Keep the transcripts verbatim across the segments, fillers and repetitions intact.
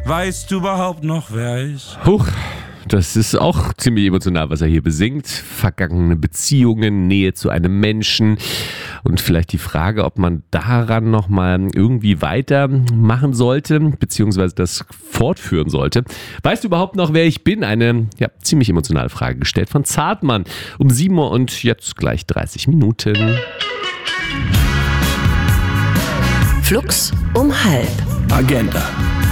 Weißt du überhaupt noch, wer ich? Huch, das ist auch ziemlich emotional, was er hier besingt. Vergangene Beziehungen, Nähe zu einem Menschen und vielleicht die Frage, ob man daran nochmal irgendwie weitermachen sollte, beziehungsweise das fortführen sollte. Weißt du überhaupt noch, wer ich bin? Eine ja, ziemlich emotionale Frage gestellt von Zartmann um sieben Uhr und jetzt gleich dreißig Minuten. Flux um halb. Agenda.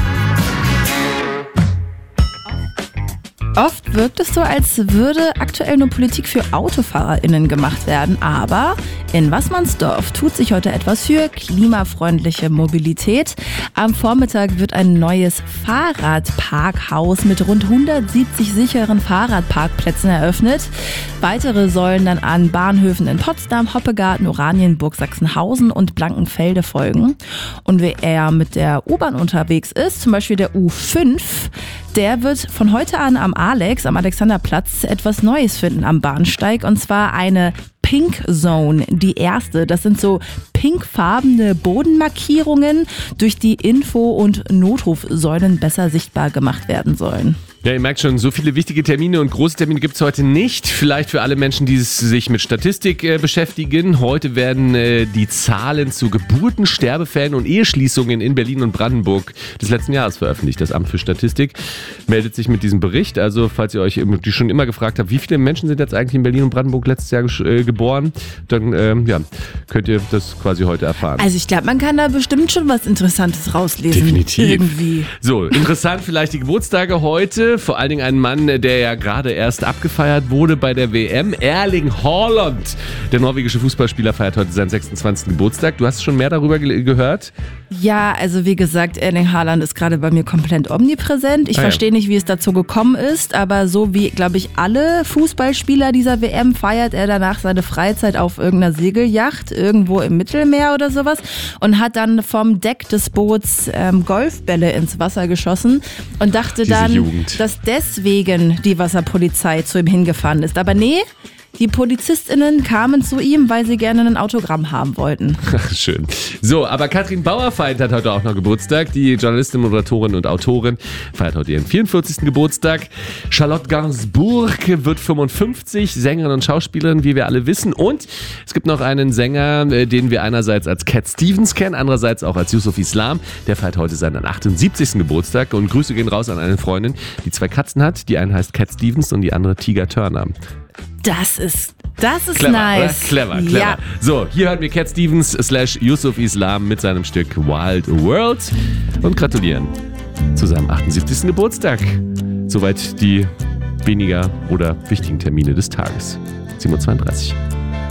Oft wirkt es so, als würde aktuell nur Politik für AutofahrerInnen gemacht werden, aber in Wassmannsdorf tut sich heute etwas für klimafreundliche Mobilität. Am Vormittag wird ein neues Fahrradparkhaus mit rund hundertsiebzig sicheren Fahrradparkplätzen eröffnet. Weitere sollen dann an Bahnhöfen in Potsdam, Hoppegarten, Oranienburg, Sachsenhausen und Blankenfelde folgen. Und wer eher mit der U-Bahn unterwegs ist, zum Beispiel der U fünf, der wird von heute an am Alex, am Alexanderplatz, etwas Neues finden am Bahnsteig. Und zwar eine Pink Zone, die erste. Das sind so pinkfarbene Bodenmarkierungen, durch die Info- und Notrufsäulen besser sichtbar gemacht werden sollen. Ja, ihr merkt schon, so viele wichtige Termine und große Termine gibt es heute nicht. Vielleicht für alle Menschen, die sich mit Statistik äh, beschäftigen. Heute werden äh, die Zahlen zu Geburten, Sterbefällen und Eheschließungen in Berlin und Brandenburg des letzten Jahres veröffentlicht. Das Amt für Statistik meldet sich mit diesem Bericht. Also falls ihr euch schon immer gefragt habt, wie viele Menschen sind jetzt eigentlich in Berlin und Brandenburg letztes Jahr äh, geboren, dann ähm, ja, könnt ihr das quasi heute erfahren. Also ich glaube, man kann da bestimmt schon was Interessantes rauslesen. Definitiv. Irgendwie. So, interessant vielleicht die Geburtstage heute. Vor allen Dingen ein Mann, der ja gerade erst abgefeiert wurde bei der W M. Erling Haaland, der norwegische Fußballspieler, feiert heute seinen sechsundzwanzigsten Geburtstag. Du hast schon mehr darüber ge- gehört? Ja, also wie gesagt, Erling Haaland ist gerade bei mir komplett omnipräsent. Ich Ah, ja. verstehe nicht, wie es dazu gekommen ist, aber so wie, glaube ich, alle Fußballspieler dieser W M feiert er danach seine Freizeit auf irgendeiner Segelyacht irgendwo im Mittelmeer oder sowas und hat dann vom Deck des Boots ähm, Golfbälle ins Wasser geschossen und dachte Diese dann, Jugend. dass deswegen die Wasserpolizei zu ihm hingefahren ist. Aber nee, die PolizistInnen kamen zu ihm, weil sie gerne ein Autogramm haben wollten. Ach, schön. So, aber Katrin Bauerfeind hat heute auch noch Geburtstag. Die Journalistin, Moderatorin und Autorin feiert heute ihren vierundvierzigsten Geburtstag. Charlotte Gainsbourg wird fünfundfünfzig, Sängerin und Schauspielerin, wie wir alle wissen. Und es gibt noch einen Sänger, den wir einerseits als Cat Stevens kennen, andererseits auch als Yusuf Islam. Der feiert heute seinen achtundsiebzigsten Geburtstag. Und Grüße gehen raus an eine Freundin, die zwei Katzen hat. Die eine heißt Cat Stevens und die andere Tiger Turner. Das ist, das ist Clever, nice. oder? Clever, clever. Ja. So, hier hören wir Cat Stevens slash Yusuf Islam mit seinem Stück Wild World und gratulieren zu seinem achtundsiebzigsten Geburtstag. Soweit die weniger oder wichtigen Termine des Tages. sieben Uhr zweiunddreißig.